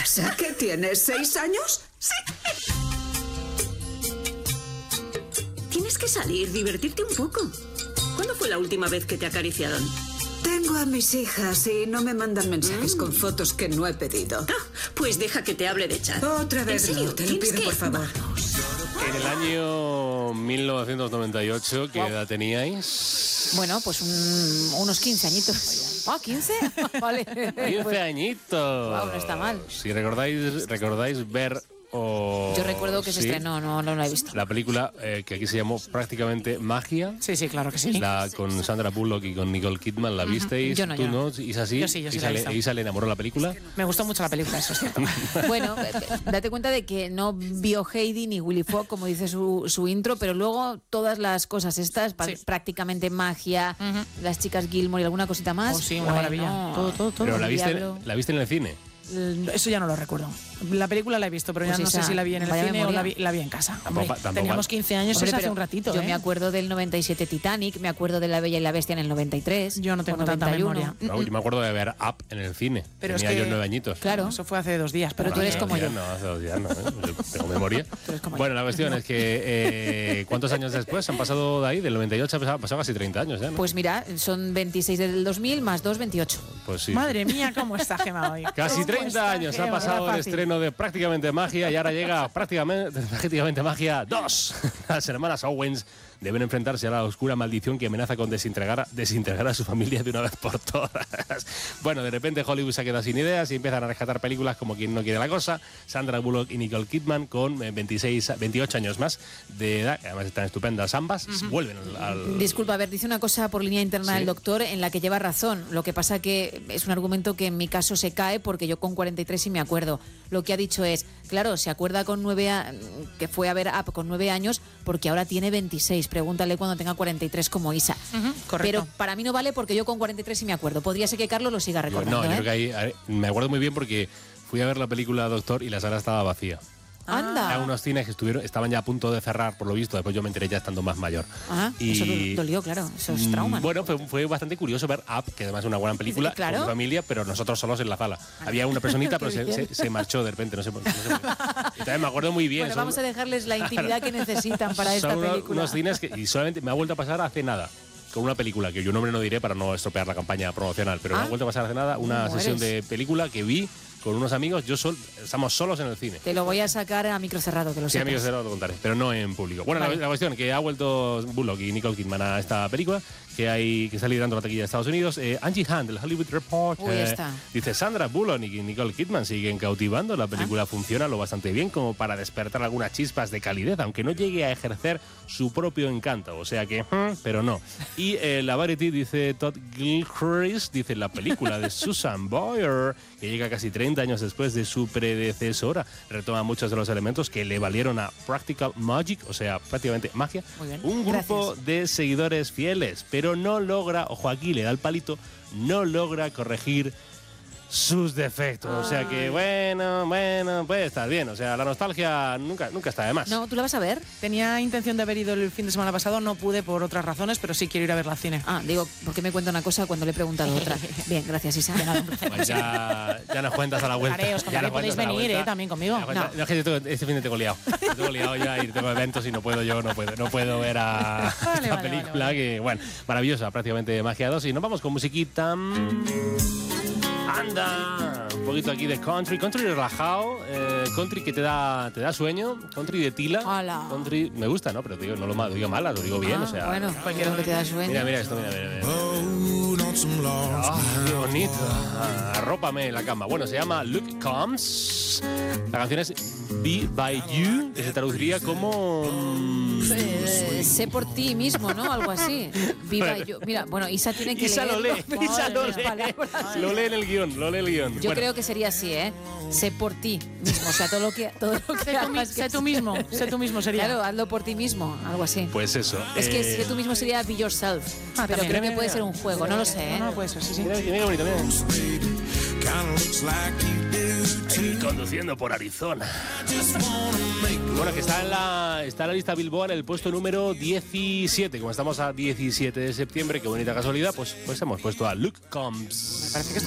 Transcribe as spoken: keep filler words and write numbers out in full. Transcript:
pasa? ¿Qué tienes? ¿Seis años? Sí. Tienes que salir, divertirte un poco. ¿Cuándo fue la última vez que te acariciaron? Tengo a mis hijas y no me mandan mensajes mm. con fotos que no he pedido. Ah, pues deja que te hable de chat. Otra vez, ¿En serio? no, te lo pido, que... por favor. Vamos. En el año mil novecientos noventa y ocho, ¿qué wow. edad teníais? Bueno, pues un, unos quince añitos. ¿Ah, quince? Vale. quince añitos. Wow, no está mal. Si recordáis, recordáis ver... O... Yo recuerdo que se sí, estrenó, no, no la he visto. La película eh, que aquí se llamó prácticamente Magia. Sí, sí, claro que sí. La, con Sandra Bullock y con Nicole Kidman, ¿la visteis? Uh-huh. Yo no, ¿Tú yo no? ¿Isa sí? Yo sí, yo sí Isa, la he visto. le, ¿Isa le enamoró la película? Me gustó mucho la película, eso es cierto. Bueno, date cuenta de que no vio Heidi ni Willy Fogg, como dice su, su intro, pero luego todas las cosas estas, sí. prácticamente Magia, uh-huh. las chicas Gilmore y alguna cosita más. Oh, sí, una bueno, maravilla. Todo, todo, todo. ¿Pero la viste, la viste en el cine? Eso ya no lo recuerdo. La película la he visto, pero pues ya no sé si la vi en el cine memoria. o la vi, la vi en casa. Hombre, tampoco, teníamos quince años, Hombre, eso hace un ratito. Yo ¿eh? me acuerdo del noventa y siete Titanic, me acuerdo de La Bella y la Bestia en el noventa y tres. Yo no tengo tanta memoria. No, yo me acuerdo de ver Up en el cine. Pero Tenía es que, yo nueve añitos. Claro. Eso fue hace dos días. Pero, pero tú eres como yo. No, hace dos días no. ¿eh? Yo tengo memoria. Bueno, la cuestión es que eh, ¿cuántos años después han pasado de ahí? Del noventa y ocho han pasado casi treinta años ya, ¿no? Pues mira, son veintiséis del dos mil más dos, veintiocho. Pues sí. Madre mía, ¿cómo está Gemma hoy? Casi treinta años ha pasado el estreno de Prácticamente Magia y ahora llega Prácticamente, prácticamente Magia dos. Las hermanas Owens deben enfrentarse a la oscura maldición que amenaza con desintegrar, desintegrar a su familia de una vez por todas. Bueno, de repente Hollywood se queda sin ideas y empiezan a rescatar películas como Quien no quiere la cosa. Sandra Bullock y Nicole Kidman con veintiséis, veintiocho años más de edad, que además están estupendas ambas, uh-huh. vuelven al, al... Disculpa, a ver, dice una cosa por línea interna ¿Sí? del doctor en la que lleva razón. Lo que pasa que es un argumento que en mi caso se cae porque yo con cuarenta y tres sí me acuerdo. Lo que ha dicho es, claro, se acuerda con nueve a... que fue a ver Up con nueve años porque ahora tiene veintiséis. Pregúntale cuando tenga cuarenta y tres como Isa. Uh-huh, pero para mí no vale porque yo con cuarenta y tres sí me acuerdo. Podría ser que Carlos lo siga recordando. No, yo ¿eh? creo que ahí me acuerdo muy bien porque fui a ver la película Doctor y la sala estaba vacía. Anda. Eran unos cines que estuvieron, estaban ya a punto de cerrar, por lo visto. Después yo me enteré ya estando más mayor. Ah, y eso dolió, claro. Eso es trauma. Bueno, fue, fue bastante curioso ver Up, que además es una buena película, sí, claro. con mi familia, pero nosotros solos en la sala. Ah, había una personita, pero se, se, se marchó de repente. No sé, no sé y también me acuerdo muy bien. Bueno, son, vamos a dejarles la intimidad que necesitan para esta son unos, película. Unos cines que y solamente me ha vuelto a pasar hace nada. Con una película, que yo nombre no diré para no estropear la campaña promocional, pero ¿Ah? me ha vuelto a pasar hace nada una sesión de película que vi con unos amigos, yo sol, estamos solos en el cine. Te lo voy a sacar a micro cerrado, que lo Sí, sepas. a micro cerrado lo contaré, pero no en público. Bueno, vale. la, la cuestión que ha vuelto Bullock y Nicole Kidman a esta película, que hay que está liderando la taquilla de Estados Unidos. Eh, Angie Hunt, del Hollywood Reporter, Uy, está. dice, Sandra Bullock y Nicole Kidman siguen cautivando. La película ¿Ah? funciona lo bastante bien como para despertar algunas chispas de calidez, aunque no llegue a ejercer su propio encanto. O sea que, pero no. Y eh, la Variety dice, Todd Gilchrist, dice, la película de Susan Boyer, que llega casi treinta años después de su predecesora, retoma muchos de los elementos que le valieron a Practical Magic, o sea, prácticamente magia, un grupo Gracias. de seguidores fieles, pero no logra, ojo aquí, le da el palito, no logra corregir sus defectos. Ay. O sea que, bueno, bueno, puede estar bien. O sea, la nostalgia nunca, nunca está de más. No, ¿tú la vas a ver? Tenía intención de haber ido el fin de semana pasado, no pude por otras razones, pero sí quiero ir a verla al cine. Ah, digo, ¿por qué me cuenta una cosa cuando le he preguntado otra? Bien, gracias, Isa. Pues ya, ya nos cuentas a la vuelta. Contaré, os contaré, podéis venir, eh, también conmigo. No, no. no, es que yo tengo, este fin de tengo liado. Tengo liado ya y tengo eventos y no puedo yo, no puedo, no puedo ver a vale, esta vale, película vale, vale. que, bueno, maravillosa, prácticamente Magia dos. Y nos vamos con musiquita. Anda, un poquito aquí de country, country relajado, eh, country que te da, te da sueño, country de tila. Hola. Country me gusta, ¿no? Pero digo, no lo, lo digo mala, lo digo bien, ah, o sea. Bueno, cualquiera que te da sueño. Mira, mira esto, mira, mira, mira. Oh, qué bonito. Ah, arrópame la cama. Bueno, se llama Luke Combs. La canción es Be By You, que se traduciría como... Eh, sé por ti mismo, ¿no? Algo así. Be By You. Mira, bueno, Isa tiene que Isa leerlo. lo lee, Isa lo lee. Lo lee en el guión, lo lee el guión. Yo bueno. creo que sería así, ¿eh? Sé por ti mismo. O sea, todo lo que, todo lo que sé, tú, hagas sé tú mismo, sé tú mismo sería. Claro, hazlo por ti mismo, algo así. Pues eso. Es eh... que sé tú mismo sería Be Yourself. Ah, pero también. creo que puede ser un juego, no lo sé, ¿eh? No, no puede ser, sí, sí. Mira, mira qué bonito, mira. Ahí, conduciendo por Arizona. Bueno, que está en la, está en la lista Billboard en el puesto número diecisiete. Como estamos a diecisiete de septiembre, qué bonita casualidad, pues, pues hemos puesto a Luke Combs. Me parece que